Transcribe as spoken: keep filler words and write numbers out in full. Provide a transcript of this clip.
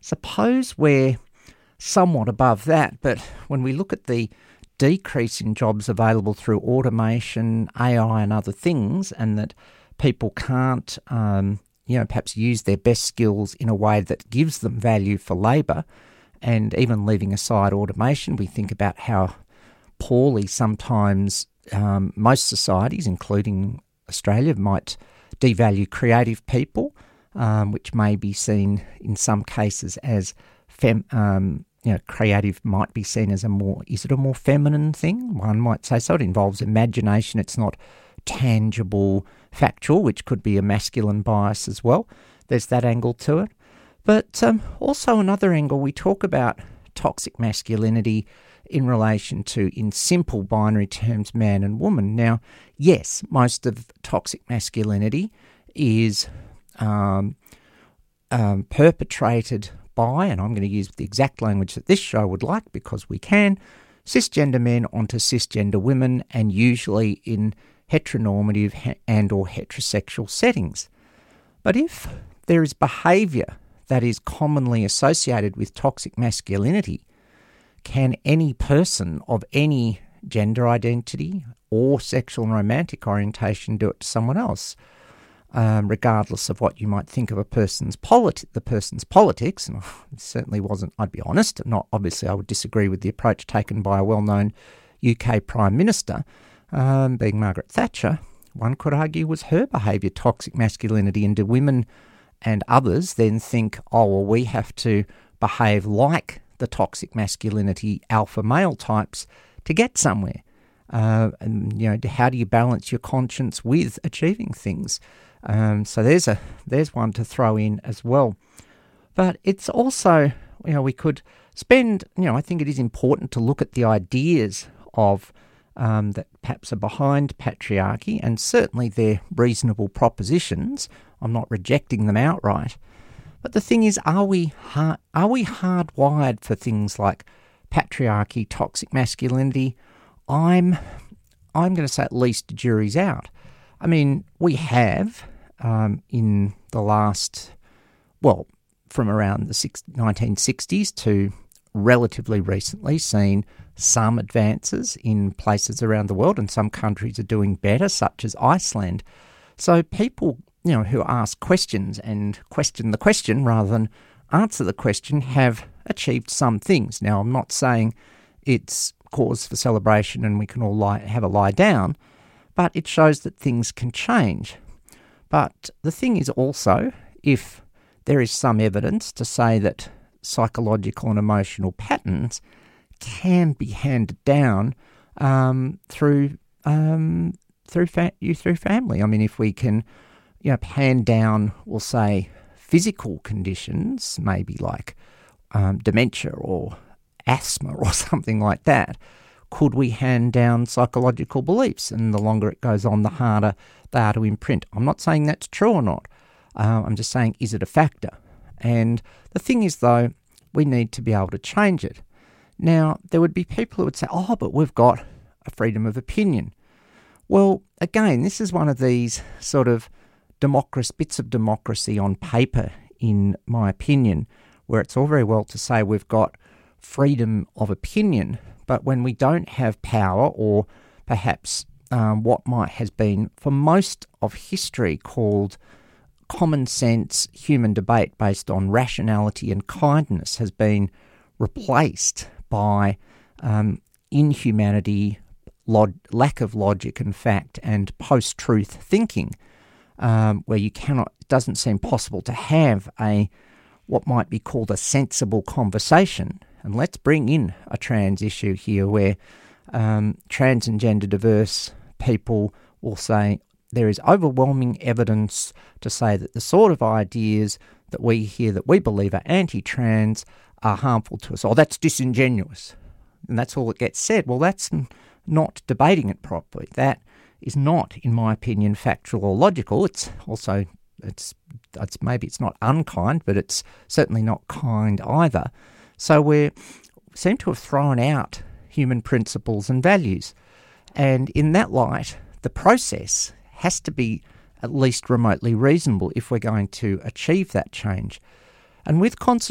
Suppose we're somewhat above that, but when we look at the decrease in jobs available through automation, A I and other things, and that people can't, um, you know, perhaps use their best skills in a way that gives them value for labour, and even leaving aside automation, we think about how poorly sometimes um, most societies, including Australia, might devalue creative people, um, which may be seen in some cases as fem, um, you know, creative might be seen as a more, is it a more feminine thing? One might say so. It involves imagination. It's not tangible, factual, which could be a masculine bias as well. There's that angle to it. But um, also another angle, we talk about toxic masculinity in relation to, in simple binary terms, man and woman. Now, yes, most of toxic masculinity is um, um, perpetrated by, and I'm going to use the exact language that this show would like because we can, cisgender men onto cisgender women, and usually in heteronormative and or heterosexual settings. But if there is behaviour that is commonly associated with toxic masculinity, can any person of any gender identity or sexual and romantic orientation do it to someone else, um, regardless of what you might think of a person's politi- the person's politics? And it certainly wasn't, I'd be honest, not obviously I would disagree with the approach taken by a well-known U K Prime Minister, um, being Margaret Thatcher. One could argue was her behaviour toxic masculinity, and do women and others then think, oh, well, we have to behave like the toxic masculinity alpha male types to get somewhere? Uh, and, you know, how do you balance your conscience with achieving things? Um, so there's a there's one to throw in as well. But it's also, you know, we could spend, you know, I think it is important to look at the ideas of um, that perhaps are behind patriarchy, and certainly they're reasonable propositions. I'm not rejecting them outright. But the thing is, are we hard, are we hardwired for things like patriarchy, toxic masculinity? I'm I'm going to say at least the jury's out. I mean, we have um, in the last, well, from around the nineteen sixties to relatively recently, seen some advances in places around the world, and some countries are doing better, such as Iceland. So people, you know, who ask questions and question the question rather than answer the question have achieved some things. Now, I'm not saying it's cause for celebration and we can all lie, have a lie down, but it shows that things can change. But the thing is also, if there is some evidence to say that psychological and emotional patterns can be handed down um, through um, through fa- you through family. I mean, if we can, you know, hand down, we'll say, physical conditions, maybe like um, dementia or asthma or something like that, could we hand down psychological beliefs? And the longer it goes on, the harder they are to imprint. I'm not saying that's true or not. Uh, I'm just saying, is it a factor? And the thing is, though, we need to be able to change it. Now, there would be people who would say, oh, but we've got a freedom of opinion. Well, again, this is one of these sort of democracy, bits of democracy on paper, in my opinion, where it's all very well to say we've got freedom of opinion, but when we don't have power, or perhaps um, what might has been for most of history called common sense human debate based on rationality and kindness, has been replaced by um, inhumanity, log- lack of logic and fact, and post-truth thinking, um, where you cannot, it doesn't seem possible to have a what might be called a sensible conversation. And let's bring in a trans issue here, where um, trans and gender diverse people will say there is overwhelming evidence to say that the sort of ideas that we hear that we believe are anti-trans are harmful to us. Oh, that's disingenuous. And that's all that gets said. Well, that's n- not debating it properly. That is not, in my opinion, factual or logical. It's also, it's, it's maybe it's not unkind, but it's certainly not kind either. So we seem to have thrown out human principles and values. And in that light, the process has to be at least remotely reasonable if we're going to achieve that change. And with